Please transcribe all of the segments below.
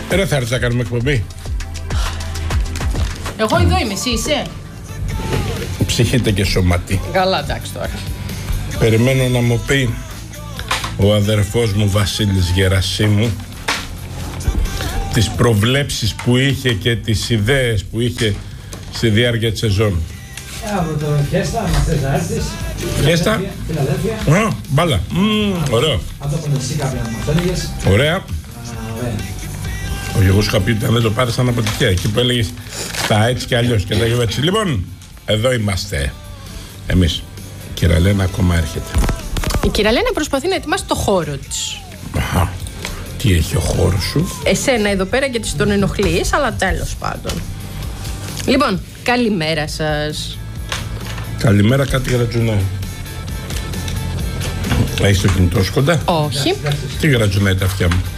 Δεν θα έρθει να κάνουμε εκπομπή. Εγώ εδώ είμαι, εσύ είσαι. Ψυχείτε και σωματί. Καλά, εντάξει τώρα. Περιμένω να μου πει ο αδερφός μου Βασίλης Γερασίμου τις προβλέψεις που είχε και τις ιδέες που είχε στη διάρκεια της σεζόν. Από το Φιέστα, μας θες να έρθεις. Φιέστα. Φιλαδέλφια. Μπάλα. Ωραίο. Αυτό που εσύ κάποια μας έλεγες. Ωραία. Εγώ σου είχα πει ότι αν δεν το πάρεις σαν αποτυχία. Εκεί που έλεγες τα έτσι και αλλιώς και λέγω έτσι. Λοιπόν, εδώ είμαστε εμείς. Η Κυραλένα ακόμα έρχεται. Η Κυραλένα προσπαθεί να ετοιμάσει το χώρο της. Αχα. Τι έχει ο χώρος σου? Εσένα εδώ πέρα γιατί τον ενοχλείς, αλλά τέλος πάντων. Λοιπόν, καλημέρα σας. Καλημέρα, κάτι γρατζουνάει. Έχεις το κινητό σου κοντά? Όχι. Τι γρατζουνάει τα αυτιά μου?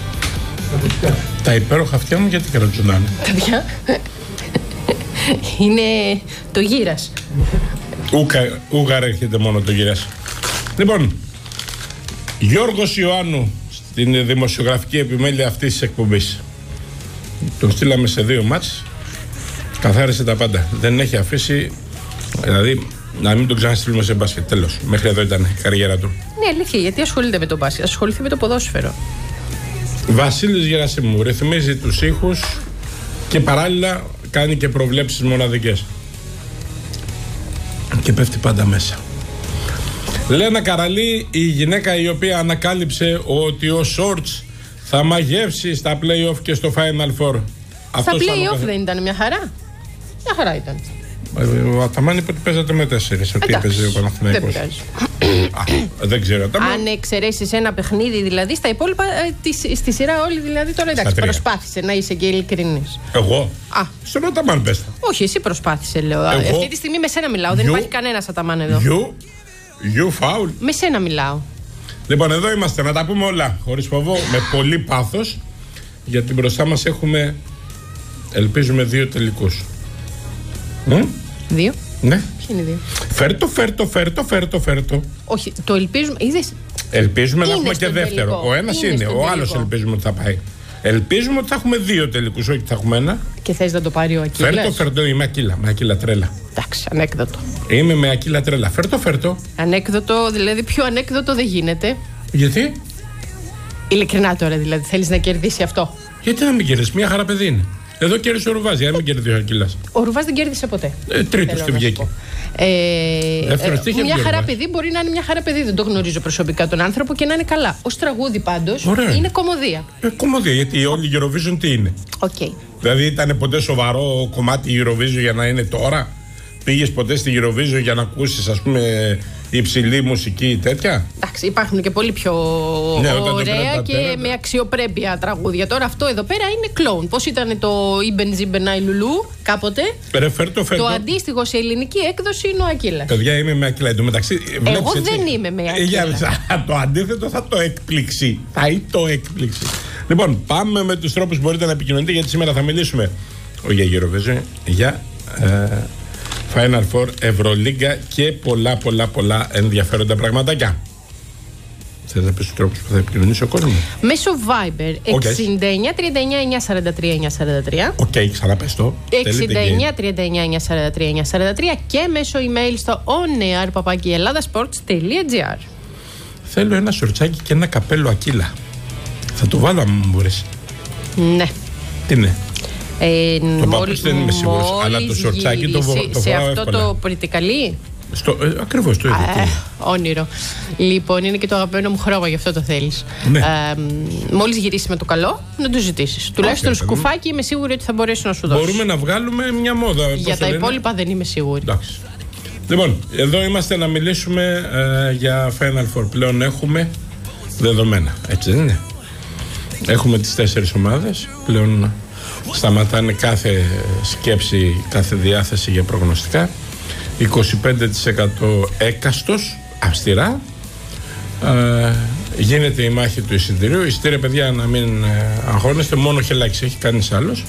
Τα υπέροχα αυτιά μου γιατί γρατζουνάνε? Παιδιά, είναι το γύρας. Ούγαρ έρχεται μόνο το γύρας. Λοιπόν, Γιώργος Ιωάννου στην δημοσιογραφική επιμέλεια αυτής της εκπομπής. Τον στείλαμε σε 2 μάτς. Καθάρισε τα πάντα. Δεν έχει αφήσει, δηλαδή, να μην τον ξαναστείλουμε σε μπάσκετ. Τέλος. Μέχρι εδώ ήταν η καριέρα του. Ναι, αλήθεια, γιατί ασχολείται με το μπάσκετ? Ασχοληθεί με το ποδόσφαιρο. Βασίλης Γερασίμου ρυθμίζει τους ήχους και παράλληλα κάνει και προβλέψεις μοναδικές. Και πέφτει πάντα μέσα. Λένα Καραλή, η γυναίκα η οποία ανακάλυψε ότι ο Σόρτς θα μαγεύσει στα play-off και στο Final Four. Στα play-off δεν ήταν μια χαρά? Μια χαρά ήταν. Ο Αταμάν είπε ότι παίζατε με 4. Ότι έπαιζε ο Παναθηναϊκός. Δεν ξέρω. Αν εξαιρέσεις ένα παιχνίδι, δηλαδή στα υπόλοιπα, στη σειρά όλη δηλαδή τώρα εντάξει. Προσπάθησε να είσαι και ειλικρινής. Εγώ? Στον Αταμάν πες. Όχι, εσύ προσπάθησε, λέω. Αυτή τη στιγμή με σένα μιλάω. Δεν υπάρχει κανένας Αταμάν εδώ. You foul. Με σένα μιλάω. Λοιπόν, εδώ είμαστε να τα πούμε όλα χωρίς φόβο, με πολύ πάθος, γιατί μπροστά μας έχουμε, ελπίζουμε, 2 τελικούς. 2? Ναι. Ποιοι είναι 2? Φέρτο. Όχι, το ελπίζουμε. Είδες. Ελπίζουμε να έχουμε και δεύτερο. Τελικό. Ο ένας είναι, ο άλλος ελπίζουμε ότι θα πάει. Ελπίζουμε ότι θα έχουμε 2 τελικούς, όχι ότι θα έχουμε ένα. Και θες να το πάρει ο Ακύλας? Φέρτο, είμαι με Ακύλα τρέλα. Εντάξει, ανέκδοτο. Είμαι με Ακύλα τρέλα. Φέρτο. Ανέκδοτο, δηλαδή πιο ανέκδοτο δεν γίνεται. Γιατί? Ειλικρινά τώρα, δηλαδή θέλεις να κερδίσει αυτό? Γιατί να μην κερδίσει, μια χαρά παιδί είναι. Εδώ κέρδισε ο Ρουβάς, για να μην κερδίσει ο Ακύλας. Ο Ρουβάς δεν κέρδισε ποτέ. Τρίτος του βγήκε. Μια χαρά παιδί μπορεί να είναι μια χαρά παιδί. Δεν το γνωρίζω προσωπικά τον άνθρωπο και να είναι καλά. Ως τραγούδι πάντως είναι κομμωδία. Κομμωδία, γιατί όλη η Eurovision τι είναι? Okay. Δηλαδή ήταν ποτέ σοβαρό κομμάτι η Eurovision για να είναι τώρα? Πήγες ποτέ στη Eurovision για να ακούσεις, ας πούμε, υψηλή μουσική τέτοια? Εντάξει, υπάρχουν και πολύ πιο ωραία και με αξιοπρέπεια τραγούδια. Τώρα αυτό εδώ πέρα είναι κλόουν. Πώς ήταν το Ιμπεν Ζιμπενάι Λουλού κάποτε? Φέρτο. Το αντίστοιχο σε ελληνική έκδοση είναι ο Ακύλας. Παιδιά, είμαι με Ακύλα. Εγώ δεν είμαι με Ακύλα. Το αντίθετο θα το εκπληξεί. Λοιπόν, πάμε με τους τρόπους που μπορείτε να επικοινωνείτε, γιατί σήμερα θα μιλήσουμε για Eurovision, για Final Four, Ευρωλίγκα και πολλά ενδιαφέροντα πραγματάκια. Θες να πεις τους τρόπους που θα επικοινωνήσει ο κόσμος? Μέσω Viber 69 39 943 943. Οκ, ξαναπες το. 69 39 943 943 και μέσω email στο oneair@ελλάδασsports.gr. Θέλω ένα σορτσάκι και ένα καπέλο Ακύλα. Θα το βάλω αν μου μπορείς. Ναι. Τι είναι? Το παπούτσι δεν είμαι σίγουρος, αλλά το σορτσάκι το φοράω σε αυτό εύκολα. το πολιτικαλί. Ακριβώς το ίδιο. Όνειρο. Λοιπόν, είναι και το αγαπημένο μου χρώμα, γι' αυτό το θέλεις. Ναι. Μόλις γυρίσεις με το καλό, να το ζητήσεις. Τουλάχιστον σκουφάκι είμαι σίγουρη ότι θα μπορέσω να σου δώσω. Μπορούμε να βγάλουμε μια μόδα. Για τα υπόλοιπα δεν είμαι σίγουρη. Εντάξει. Λοιπόν, εδώ είμαστε να μιλήσουμε για Final Four. Πλέον έχουμε δεδομένα, έτσι δεν είναι? Έχουμε τις 4 ομάδες. Πλέον σταματάνε κάθε σκέψη, κάθε διάθεση για προγνωστικά. 25% έκαστος, αυστηρά. Γίνεται η μάχη του εισιτηρίου. Εισιτήρια, παιδιά, να μην αγχώνεστε, μόνο χελάκης έχει, κανείς άλλος.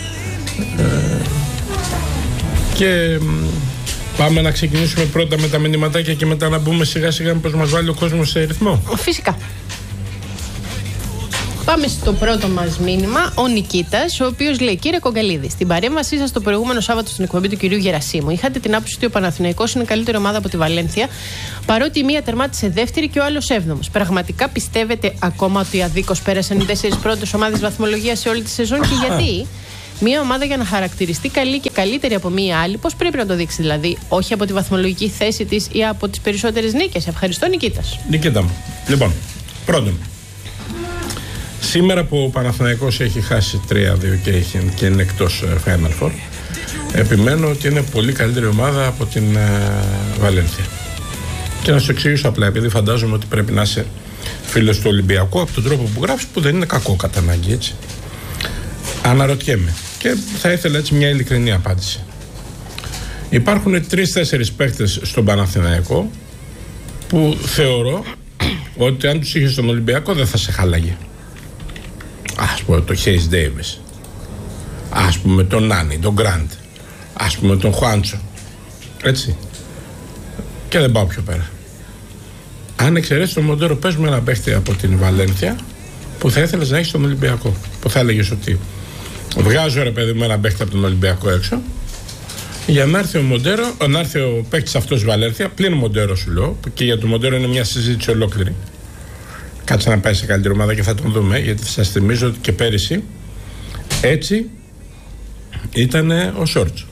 Και πάμε να ξεκινήσουμε πρώτα με τα μηνυματάκια και μετά να μπούμε σιγά σιγά πως μας βάλει ο κόσμος σε ρυθμό. Φυσικά. Πάμε στο πρώτο μας μήνυμα. Ο Νικήτας, ο οποίος λέει: Κύριε Κογκαλίδη, στην παρέμβασή σας το προηγούμενο Σάββατο στην εκπομπή του κυρίου Γερασίμου, είχατε την άποψη ότι ο Παναθηναϊκός είναι καλύτερη ομάδα από τη Βαλένθια, παρότι η μία τερμάτισε δεύτερη και ο άλλος έβδομος. Πραγματικά πιστεύετε ακόμα ότι αδίκως πέρασαν οι 4 πρώτες ομάδες βαθμολογίας σε όλη τη σεζόν και γιατί? Μία ομάδα για να χαρακτηριστεί καλή και καλύτερη από μία άλλη, πώς πρέπει να το δείξει δηλαδή? Όχι από τη βαθμολογική θέση της ή από τις περισσότερες νίκες? Ευχαριστώ, Νικήτας. Νικήτα μου. Λοιπόν, πρώτον, σήμερα που ο Παναθηναϊκός έχει χάσει 3-2 και είναι εκτός Final Four, επιμένω ότι είναι πολύ καλύτερη ομάδα από την Βαλένθια. Και να σου εξηγήσω απλά, επειδή φαντάζομαι ότι πρέπει να είσαι φίλος του Ολυμπιακού από τον τρόπο που γράφεις, που δεν είναι κακό κατά ανάγκη, έτσι. Αναρωτιέμαι και θα ήθελα έτσι μια ειλικρινή απάντηση. Υπάρχουν 3-4 παίκτες στον Παναθηναϊκό που θεωρώ ότι αν τους είχε στον Ολυμπιακό δεν θα σε χάλαγε. Ας πούμε τον Χέις Ντέιβις, ας πούμε τον Νάνι, τον Γκραντ, ας πούμε τον Χουάντσο, έτσι. Και δεν πάω πιο πέρα. Αν εξαιρέσεις τον Μοντέρο, πες μου ένα παίκτη από την Βαλένθια που θα ήθελες να έχεις στον Ολυμπιακό, που θα έλεγες ότι βγάζω ρε παιδί μου ένα παίκτη από τον Ολυμπιακό έξω για να έρθει ο Μοντέρο, να έρθει ο παίκτης αυτός Βαλένθια, πλην Μοντέρο σου λέω, και για τον Μοντέρο είναι μια συζήτηση ολόκληρη. Κάτσε να πάει σε καλύτερη ομάδα και θα τον δούμε, γιατί σας θυμίζω ότι και πέρυσι έτσι ήταν ο Σόρτς.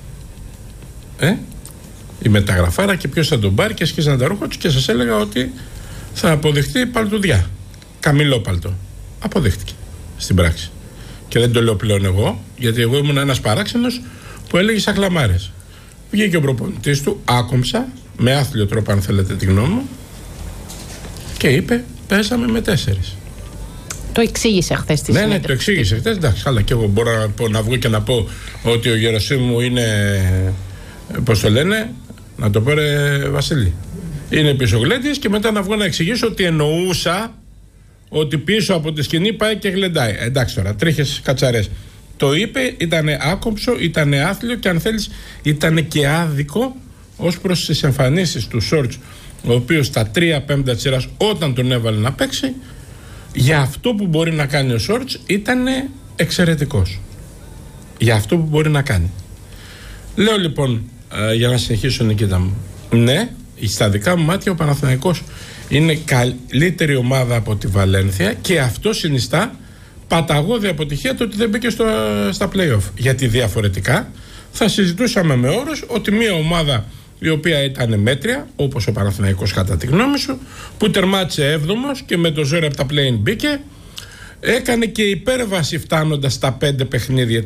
Η μεταγραφάρα και ποιος θα τον πάρει και σκίζανε τα ρούχα τους και σας έλεγα ότι θα αποδειχτεί παλτουδιά. Καμηλό παλτό. Αποδείχτηκε στην πράξη. Και δεν το λέω πλέον εγώ, γιατί εγώ ήμουν ένας παράξενος που έλεγε σαν χλαμάρες. Βγήκε ο προπονητής του, άκομψα, με άθλιο τρόπο αν θέλετε τη γνώμη μου, και είπε πέσαμε με 4. Το εξήγησε χθες τη συνέντευξη. Ναι, το εξήγησε χθες. Εντάξει, αλλά και εγώ μπορώ να βγω και να πω ότι ο Γερασίμου είναι, πώς το λένε, να το πω ρε Βασίλη, είναι πισωγλέτης, και μετά να βγω να εξηγήσω ότι εννοούσα ότι πίσω από τη σκηνή πάει και γλεντάει. Εντάξει τώρα, τρίχες κατσαρές. Το είπε, ήταν άκομψο, ήταν άθλιο και αν θέλεις ήταν και άδικο ως προς τις εμφανίσεις του Σόρτς, ο οποίος στα 3/5 της σειράς όταν τον έβαλε να παίξει, για αυτό που μπορεί να κάνει ο Σόρτς ήταν εξαιρετικός. Για αυτό που μπορεί να κάνει. Λέω λοιπόν, για να συνεχίσω Νικήτα μου, ναι, στα δικά μου μάτια ο Παναθηναϊκός είναι καλύτερη ομάδα από τη Βαλένθια και αυτό συνιστά παταγώδη αποτυχία το ότι δεν μπήκε στα play-off. Γιατί διαφορετικά θα συζητούσαμε με όρους ότι μια ομάδα η οποία ήταν μέτρια, όπως ο Παναθηναϊκός κατά τη γνώμη σου, που τερμάτισε 7ος και με το ζόρι από τα play-in μπήκε, έκανε και υπέρβαση φτάνοντας στα 5 παιχνίδια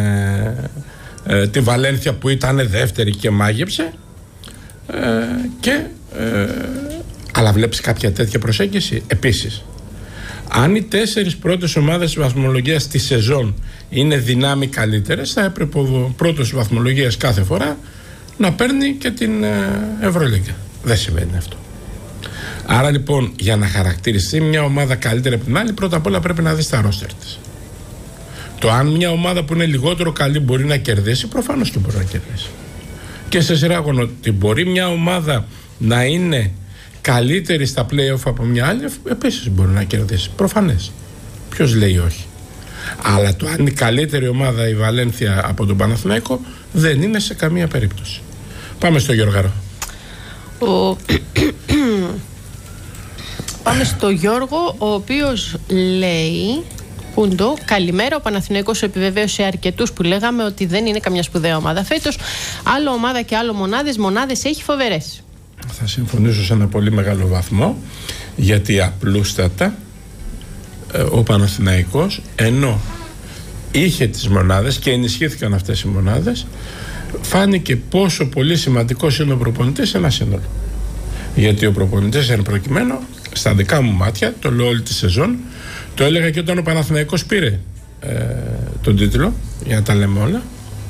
τη Βαλένθια που ήταν δεύτερη και μάγεψε, αλλά βλέπεις κάποια τέτοια προσέγγιση? Επίσης, αν οι 4 πρώτες ομάδες βαθμολογίας τη σεζόν είναι δυνάμει καλύτερες, θα έπρεπε ο πρώτος βαθμολογίας κάθε φορά να παίρνει και την Ευρωλίγκα. Δεν συμβαίνει αυτό. Άρα λοιπόν, για να χαρακτηριστεί μια ομάδα καλύτερη από την άλλη, πρώτα απ' όλα πρέπει να δεις τα ρόστερ της. Το αν μια ομάδα που είναι λιγότερο καλή μπορεί να κερδίσει, προφανώς και μπορεί να κερδίσει. Και σε σειρά αγώνων, ότι μπορεί μια ομάδα να είναι καλύτερη στα play-off από μια άλλη, επίσης μπορεί να κερδίσει. Προφανές. Ποιος λέει όχι? Αλλά το αν είναι η καλύτερη ομάδα η Βαλένθια από τον Παναθηναϊκό δεν είναι σε καμία περίπτωση. Πάμε στο Γιώργαρο. Πάμε στο Γιώργο, ο οποίος λέει: Πούντο, καλημέρα. Ο Παναθηναϊκός επιβεβαίωσε αρκετούς που λέγαμε ότι δεν είναι καμιά σπουδαία ομάδα φέτος. Άλλο ομάδα και άλλο μονάδες έχει φοβερές. Θα συμφωνήσω σε ένα πολύ μεγάλο βαθμό, γιατί απλούστατα ο Παναθηναϊκός, ενώ είχε τις μονάδες και ενισχύθηκαν αυτές οι μονάδες, φάνηκε πόσο πολύ σημαντικός είναι ο προπονητής σε ένα σύνολο. Γιατί ο προπονητής εν προκειμένου, στα δικά μου μάτια, το λέω όλη τη σεζόν, το έλεγα και όταν ο Παναθηναϊκός πήρε τον τίτλο, για να τα λέμε όλα,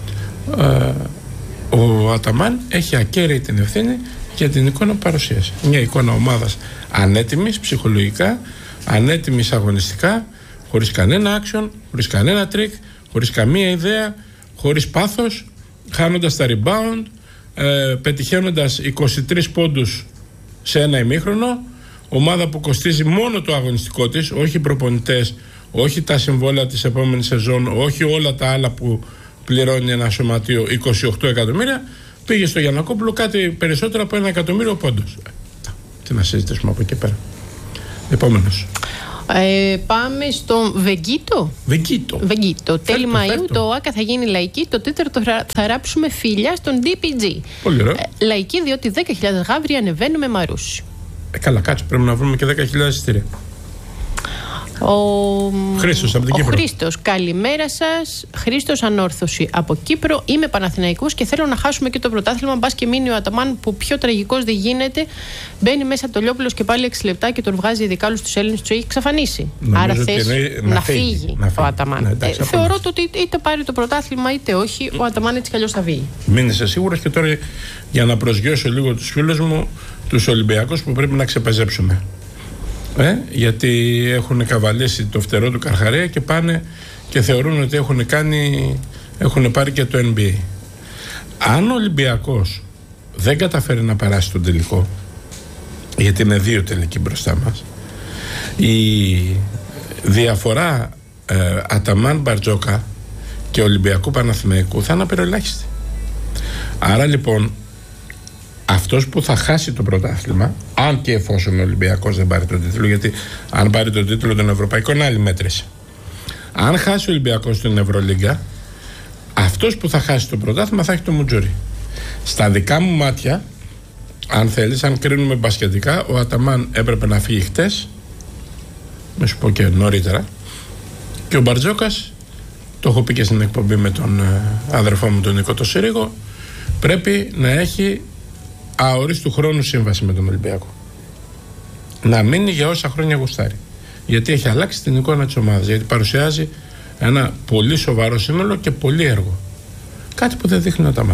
ο Αταμάν έχει ακέραιη την ευθύνη για την εικόνα που παρουσίασε. Μια εικόνα ομάδας ανέτοιμης ψυχολογικά, ανέτοιμης αγωνιστικά, χωρίς κανένα action, χωρίς κανένα trick, χωρίς καμία ιδέα, χωρίς πάθος, χάνοντας τα rebound, πετυχαίνοντας 23 πόντους σε ένα ημίχρονο, ομάδα που κοστίζει μόνο το αγωνιστικό της, όχι οι προπονητές, όχι τα συμβόλαια της επόμενης σεζόν, όχι όλα τα άλλα που πληρώνει ένα σωματείο 28 εκατομμύρια, πήγε στο Γιαννακόπουλο κάτι περισσότερο από 1 εκατομμύριο πόντος. Τι να συζητήσουμε από εκεί πέρα. Επόμενος. Πάμε στον Βεγγίτο. Τέλη Μαΐου το ΟΑΚΑ θα γίνει λαϊκή. Το τέταρτο θα ράψουμε φίλια στον DPG. Πολύ ωραίο. Λαϊκή, διότι 10.000 γάβροι ανεβαίνουμε Μαρούσι. Καλά, κάτσε, πρέπει να βρούμε και 10.000 εισιτήρια. Χρήστος από την Κύπρο. Χρήστος, καλημέρα σας. Χρήστος, ανόρθωση από Κύπρο. Είμαι Παναθηναϊκός και θέλω να χάσουμε και το πρωτάθλημα. Μπας και μείνει ο Αταμάν που πιο τραγικός δεν γίνεται. Μπαίνει μέσα το Λιόπουλος και πάλι 6 λεπτά και τον βγάζει ειδικά όλους τους Έλληνες, τους έχει εξαφανίσει. Άρα θες να φύγει ο Αταμάν. Θεωρώ ότι είτε πάρει το πρωτάθλημα είτε όχι, ο Αταμάν έτσι κι αλλιώς θα βγει. Μην είσαι σίγουρος. Και τώρα για να προσγειώσω λίγο τους φίλους μου, τους Ολυμπιακούς που πρέπει να ξεπεζέψουμε. Γιατί έχουν καβαλήσει το φτερό του Καρχαρία και πάνε και θεωρούν ότι έχουν πάρει και το NBA. Αν ο Ολυμπιακός δεν καταφέρει να περάσει τον τελικό, γιατί είναι 2 τελικοί μπροστά μας, η διαφορά Αταμάν Μπαρτζόκα και Ολυμπιακού Παναθηναϊκού θα είναι απειροελάχιστη. Άρα λοιπόν αυτός που θα χάσει το πρωτάθλημα, αν και εφόσον ο Ολυμπιακός δεν πάρει τον τίτλο, γιατί αν πάρει τον τίτλο των Ευρωπαϊκών είναι άλλη μέτρηση. Αν χάσει ο Ολυμπιακός στην Ευρωλίγκα, αυτός που θα χάσει το πρωτάθλημα θα έχει το μουτζούρι. Στα δικά μου μάτια, αν θέλεις, αν κρίνουμε μπασκετικά, ο Αταμάν έπρεπε να φύγει χτες, με σου πω και νωρίτερα, και ο Μπαρτζόκας, το έχω πει και στην εκπομπή με τον αδερφό μου τον Νίκο το Σύριγο, πρέπει να έχει αορίστου χρόνου σύμβαση με τον Ολυμπιακό. Να μείνει για όσα χρόνια γουστάρει. Γιατί έχει αλλάξει την εικόνα της ομάδας. Γιατί παρουσιάζει ένα πολύ σοβαρό σύνολο και πολύ έργο. Κάτι που δεν δείχνει ο Αταμάν.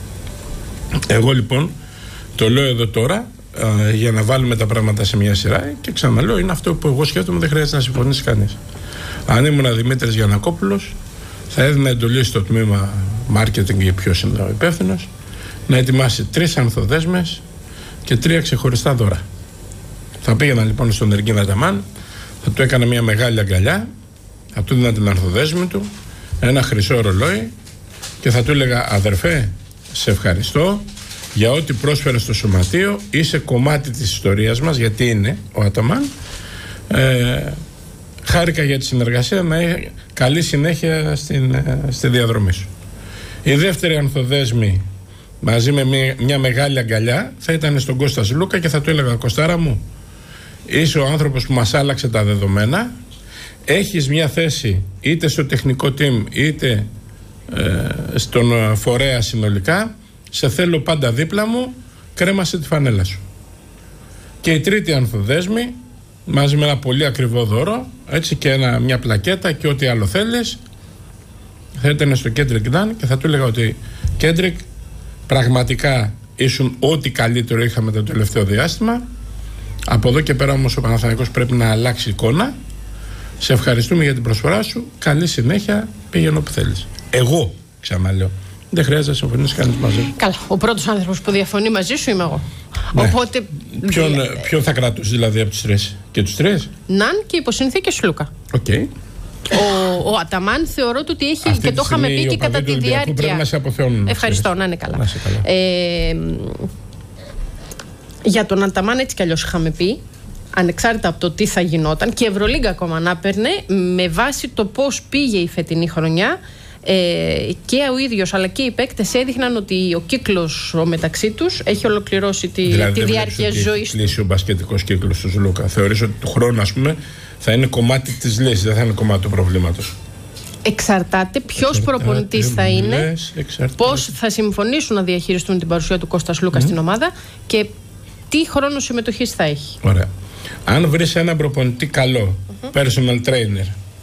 Εγώ λοιπόν το λέω εδώ τώρα για να βάλουμε τα πράγματα σε μια σειρά και ξαναλέω, είναι αυτό που εγώ σκέφτομαι, δεν χρειάζεται να συμφωνήσει κανείς. Αν ήμουν Δημήτρης Γιαννακόπουλος, θα έδινα εντολή στο τμήμα marketing ή ποιος είναι ο υπεύθυνος να ετοιμάσει 3 ανθοδέσμες και 3 ξεχωριστά δώρα. Θα πήγαινα λοιπόν στον Εργίνα Αταμάν, θα του έκανα μια μεγάλη αγκαλιά, θα του έδινα την ανθοδέσμη του, ένα χρυσό ρολόι και θα του έλεγα, αδερφέ, σε ευχαριστώ για ό,τι πρόσφερε στο σωματείο, είσαι κομμάτι της ιστορίας μας, γιατί είναι ο Αταμάν. Χάρηκα για τη συνεργασία, να έχει καλή συνέχεια στη διαδρομή σου. Η δεύτερη ανθοδέσμη μαζί με μια μεγάλη αγκαλιά θα ήταν στον Κώστα Λούκα και θα του έλεγα, Κωστάρα μου, είσαι ο άνθρωπος που μας άλλαξε τα δεδομένα, έχεις μια θέση είτε στο τεχνικό team είτε στον φορέα συνολικά, σε θέλω πάντα δίπλα μου, κρέμασε τη φανέλα σου. Και η τρίτη ανθοδέσμη μαζί με ένα πολύ ακριβό δώρο, έτσι, και μια πλακέτα και ό,τι άλλο θέλεις, θα ήταν στο Κέντρικ Ντάν και θα του έλεγα ότι Κέντρικ, πραγματικά ήσουν ό,τι καλύτερο είχαμε το τελευταίο διάστημα. Από εδώ και πέρα όμως ο Παναθηναϊκός πρέπει να αλλάξει εικόνα. Σε ευχαριστούμε για την προσφορά σου. Καλή συνέχεια, πήγαινε όπου θέλεις. Εγώ ξαναλέω, δεν χρειάζεται να συμφωνήσει κανείς μαζί μου. Καλά, ο πρώτος άνθρωπος που διαφωνεί μαζί σου είμαι εγώ. Ναι. Οπότε. Ποιον θα κρατούσε δηλαδή από τους 3? Και τους 3? Ναν και υποσυνθήκες Λούκα. Okay. Ο Αταμάν θεωρώ ότι έχει, αυτή και το είχαμε πει και κατά τη διάρκεια. Πρέπει να σε αποθεώνουν. Ευχαριστώ, να είναι καλά. Για τον Αταμάν έτσι κι αλλιώς είχαμε πει, ανεξάρτητα από το τι θα γινόταν, και Ευρωλίγκα ακόμα να παίρνε, με βάση το πώς πήγε η φετινή χρονιά, και ο ίδιος αλλά και οι παίκτες έδειχναν ότι ο κύκλος μεταξύ τους έχει ολοκληρώσει τη διάρκεια ζωής. Δηλαδή κλείσει ο μπασκετικός κύκλος του Λούκα. Θεωρείς ότι του χρόνου, ας πούμε, θα είναι κομμάτι της λύσης, δεν θα είναι κομμάτι του προβλήματος? Εξαρτάται ποιος προπονητής θα είναι, πώς θα συμφωνήσουν να διαχειριστούν την παρουσία του Κώστας Λούκα στην ομάδα και τι χρόνο συμμετοχής θα έχει. Ωραία. Αν βρεις έναν προπονητή καλό, personal trainer,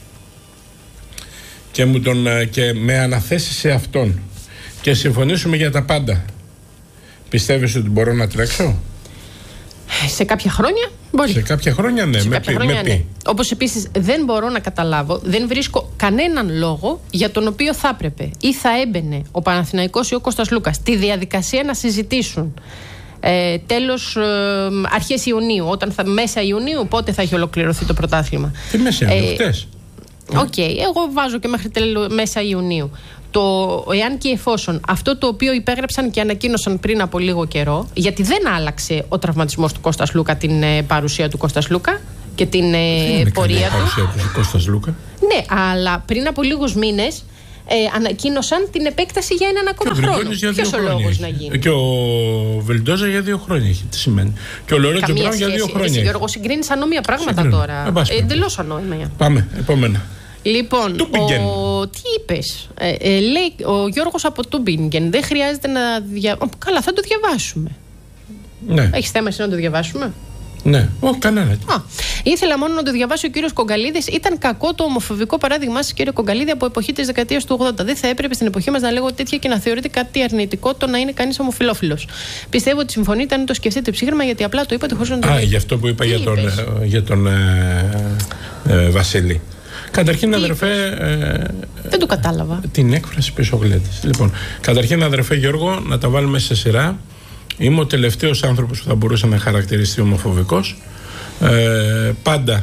και με αναθέσει σε αυτόν και συμφωνήσουμε για τα πάντα, πιστεύεις ότι μπορώ να τρέξω? Σε κάποια χρόνια μπορεί. Σε κάποια χρόνια ναι. Ναι. Όπως επίσης δεν μπορώ να καταλάβω, δεν βρίσκω κανέναν λόγο για τον οποίο θα έπρεπε ή θα έμπαινε ο Παναθηναϊκός ή ο Κώστας Λούκας τη διαδικασία να συζητήσουν τέλος, αρχές Ιουνίου. Μέσα Ιουνίου, πότε θα έχει ολοκληρωθεί το πρωτάθλημα. Τι μέσα Ιουνίου, χτες. Οκ, εγώ βάζω και μέχρι μέσα Ιουνίου. Εάν και εφόσον αυτό το οποίο υπέγραψαν και ανακοίνωσαν πριν από λίγο καιρό, γιατί δεν άλλαξε ο τραυματισμός του Κώστας Λούκα την παρουσία του Κώστας Λούκα και την πορεία του. Παρουσία του Κώστας Λούκα. Ναι, αλλά πριν από λίγους μήνες ανακοίνωσαν την επέκταση για έναν ακόμα χρόνο. Ποιος ο λόγος να γίνει. Και ο Βελντόζα για 2 χρόνια έχει. Τι σημαίνει. Και ο Λορέντζο Μπράουν για 2 χρόνια. Γιώργο, συγκρίνεις ανώμια πράγματα τώρα. Εντελώς ανώμια. Πάμε, επόμενα. Λοιπόν, τι είπες. Λέει ο Γιώργος από Τούμπινγκεν. Δεν χρειάζεται να Καλά, θα το διαβάσουμε. Ναι. Έχεις θέμα εσύ να το διαβάσουμε? Ναι, όχι κανένα. Ήθελα μόνο να το διαβάσει ο κύριος Κογκαλίδης. Ήταν κακό το ομοφοβικό παράδειγμά σας, κύριε Κογκαλίδη, από εποχή της δεκαετίας του 80. Δεν θα έπρεπε στην εποχή μας να λέγω τέτοια και να θεωρείται κάτι αρνητικό το να είναι κανείς ομοφυλόφιλος. Πιστεύω ότι συμφωνείτε αν το σκεφτείτε ψύχρεμα, γιατί απλά το είπατε χωρίς να το λέτε. Γι' αυτό που είπα για τον Βασίλη. Καταρχήν, αδερφέ. Δεν το κατάλαβα. Την έκφραση πισωγλέτης. Λοιπόν, καταρχήν, αδερφέ Γιώργο, να τα βάλουμε σε σειρά. Είμαι ο τελευταίος άνθρωπος που θα μπορούσε να χαρακτηριστεί ομοφοβικός. Πάντα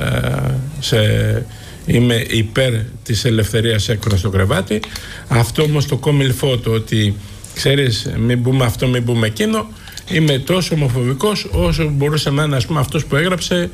είμαι υπέρ της ελευθερίας έκφρασης στο κρεβάτι. Αυτό όμως το κόμιλφό, το ότι ξέρεις, μην πούμε αυτό, μην πούμε εκείνο, είμαι τόσο ομοφοβικός όσο μπορούσε να είναι, ας πούμε, αυτός που έγραψε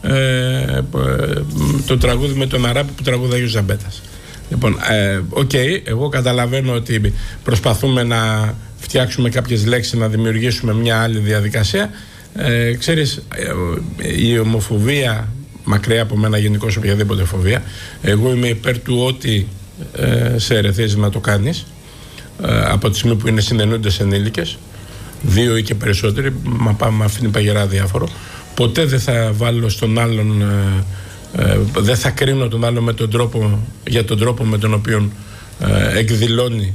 το τραγούδι με τον Αράπη που τραγούδαγε ο Ζαμπέτας. Λοιπόν, εγώ καταλαβαίνω ότι προσπαθούμε να φτιάξουμε κάποιες λέξεις, να δημιουργήσουμε μια άλλη διαδικασία. Ξέρεις, η ομοφοβία, μακριά από μένα γενικώς οποιαδήποτε φοβία, εγώ είμαι υπέρ του ότι σε ερεθίζει να το κάνεις, από τη στιγμή που είναι συνενούντες ενήλικες, 2 ή και περισσότεροι, μα αφήνει παγερά διάφορο. Ποτέ δεν θα βάλω στον άλλον, δεν θα κρίνω τον άλλον για τον τρόπο με τον οποίο εκδηλώνει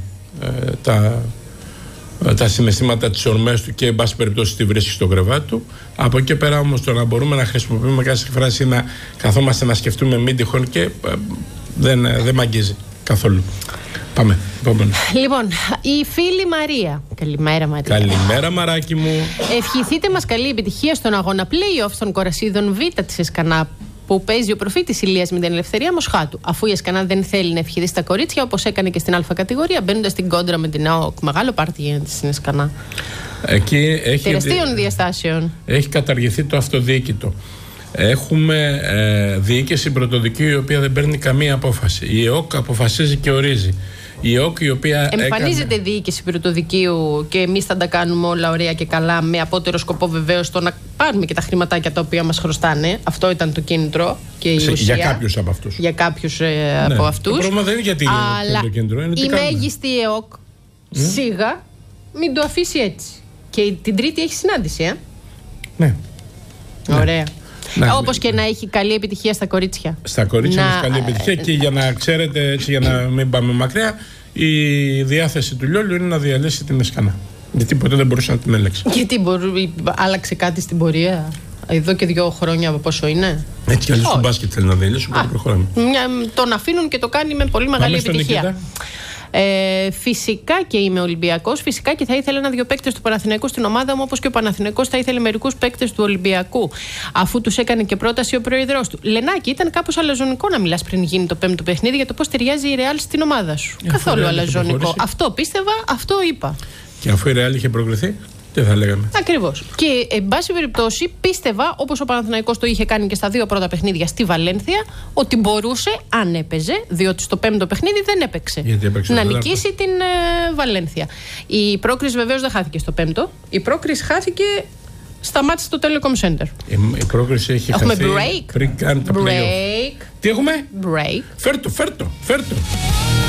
τα συναισθήματα, τις ορμές του και εν πάση περιπτώσει τη βρίσκει στο κρεβάτι του. Από εκεί πέρα όμως το να μπορούμε να χρησιμοποιούμε κάθε φράση ή να καθόμαστε να σκεφτούμε μην τυχόν και δεν μ' αγγίζει καθόλου. Πάμε, επόμενο. Λοιπόν, η φίλη Μαρία. Καλημέρα, Μαρία. Καλημέρα, μαράκι μου. Ευχηθείτε μας καλή επιτυχία στον αγώνα play-off των Κορασίδων Β της Εσκανά, που παίζει ο προφήτης Ηλίας με την Ελευθερία Μοσχάτου. Αφού η Εσκανά δεν θέλει να ευχηθεί στα κορίτσια, όπως έκανε και στην Α κατηγορία, μπαίνοντας στην κόντρα με την ΑΟΚ. Μεγάλο πάρτι γίνεται στην Εσκανά. Εκεί τεραστίων διαστάσεων. Έχει καταργηθεί το αυτοδιοίκητο. Έχουμε διοίκηση πρωτοδικείου η οποία δεν παίρνει καμία απόφαση. Η ΕΟΚ αποφασίζει και ορίζει. Η ΕΟΚ η οποία εμφανίζεται διοίκηση πρωτοδικείου και εμείς θα τα κάνουμε όλα ωραία και καλά, με απότερο σκοπό βεβαίως το να πάρουμε και τα χρηματάκια τα οποία μας χρωστάνε. Αυτό ήταν το κίνητρο και η ουσία. Για κάποιους από αυτούς. Για κάποιους από αυτούς. Το πρόβλημα δεν είναι γιατί είναι το κίνητρο. Είναι η μέγιστη ΕΟΚ σίγα μην το αφήσει έτσι. Και την Τρίτη έχει συνάντηση, Ναι. Ωραία. Όπως και να έχει καλή επιτυχία στα κορίτσια. Στα κορίτσια έχει καλή επιτυχία και για να ξέρετε, έτσι, για να μην πάμε μακριά, η διάθεση του Λιόλιου είναι να διαλύσει την Εσκανά. Γιατί ποτέ δεν μπορούσε να την έλεξε. Γιατί άλλαξε κάτι στην πορεία εδώ και 2 χρόνια από πόσο είναι. Έτσι κι αλλιώς το μπάσκετ θέλει να διαλύσει, οπότε προχωράμε. Τον αφήνουν και το κάνει με πολύ μεγάλη επιτυχία. Φυσικά και είμαι Ολυμπιακός. Φυσικά και θα ήθελα 1-2 παίκτες του Παναθηναϊκού στην ομάδα μου, όπως και ο Παναθηναϊκός θα ήθελε μερικούς παίκτες του Ολυμπιακού, αφού τους έκανε και πρόταση ο πρόεδρος του. Λενάκη, ήταν κάπως αλαζονικό να μιλάς πριν γίνει το 5ο παιχνίδι για το πώς ταιριάζει η Ρεάλ στην ομάδα σου. Καθόλου αλαζονικό. Αυτό πίστευα, αυτό είπα. Και αφού η Ρεάλ είχε προκριθεί, τι θα λέγαμε. Ακριβώς. Και εν πάση περιπτώσει πίστευα, όπως ο Παναθηναϊκός το είχε κάνει και στα 2 πρώτα παιχνίδια στη Βαλένθια, ότι μπορούσε, αν έπαιζε, διότι στο 5ο παιχνίδι δεν έπαιξε, να νικήσει την Βαλένθια. Η πρόκριση βεβαίως δεν χάθηκε στο 5ο. Η πρόκριση χάθηκε στα μάτια στο Telecom Center. Η πρόκριση έχει έχουμε χαθεί break. Πριν κάνει τα play-off. Break. Τι έχουμε? Break. Φέρτο.